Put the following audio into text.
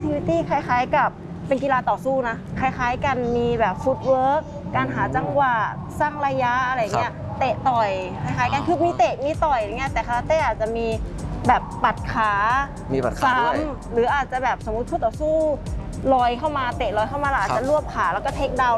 ทิวิตี้คล้ายๆกับเป็นกีฬาต่อสู้นะคล้ายๆกันมีแบบฟุตเวิร์กการหาจังหวะสร้างระยะอะไรเงี้ยเตะต่อยคล้ายๆกันคือมีเตะมีต่อยอย่างเงี้ยแต่คาราเต้อาจจะมีแบบปัดขามีปัดขาด้วยหรืออาจจะแบบสมมติคู่ต่อสู้ลอยเข้ามาเตะลอยเข้ามาเราอาจจะรวบขาแล้วก็เทคดาว